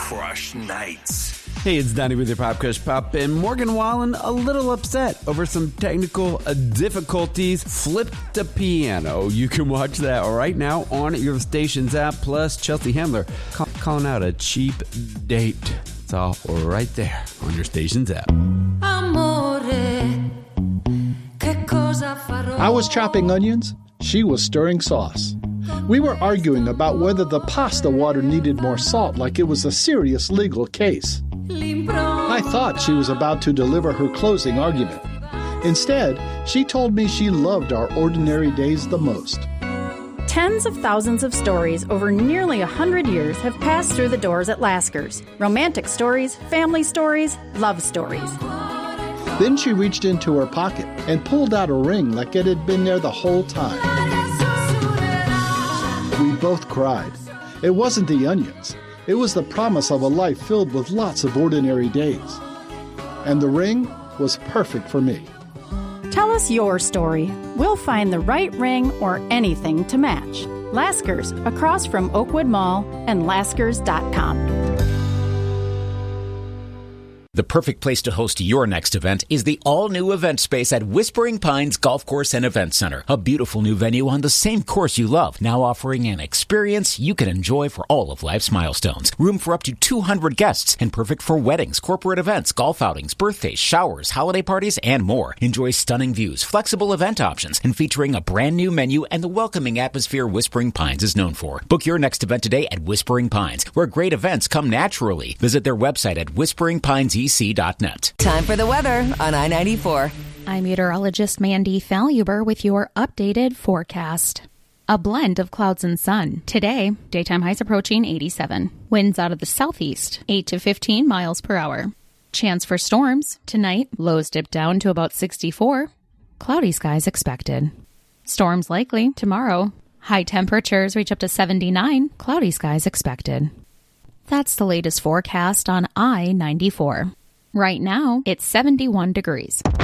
Crush Nights. Hey, it's Donnie with your Pop Crush Pop, and Morgan Wallen a little upset over some technical difficulties. Flipped the piano. You can watch that right now on your station's app. Plus, Chelsea Handler calling out a cheap date. It's all right there on your station's app. I was chopping onions. She was stirring sauce. We were arguing about whether the pasta water needed more salt, like it was a serious legal case. I thought she was about to deliver her closing argument. Instead, she told me she loved our ordinary days the most. Tens of thousands of stories over nearly 100 years have passed through the doors at Lasker's. Romantic stories, family stories, love stories. Then she reached into her pocket and pulled out a ring like it had been there the whole time. We both cried. It wasn't the onions. It was the promise of a life filled with lots of ordinary days. And the ring was perfect for me. Tell us your story. We'll find the right ring or anything to match. Lasker's, across from Oakwood Mall and Laskers.com. The perfect place to host your next event is the all-new event space at Whispering Pines Golf Course and Event Center. A beautiful new venue on the same course you love, now offering an experience you can enjoy for all of life's milestones. Room for up to 200 guests and perfect for weddings, corporate events, golf outings, birthdays, showers, holiday parties, and more. Enjoy stunning views, flexible event options, and featuring a brand new menu and the welcoming atmosphere Whispering Pines is known for. Book your next event today at Whispering Pines, where great events come naturally. Visit their website at whisperingpinesec.net. Time for the weather on I-94. I'm meteorologist Mandy Faluber with your updated forecast. A blend of clouds and sun. Today, daytime highs approaching 87. Winds out of the southeast, 8 to 15 miles per hour. Chance for storms. Tonight, lows dip down to about 64. Cloudy skies expected. Storms likely tomorrow. High temperatures reach up to 79. Cloudy skies expected. That's the latest forecast on I-94. Right now, it's 71 degrees.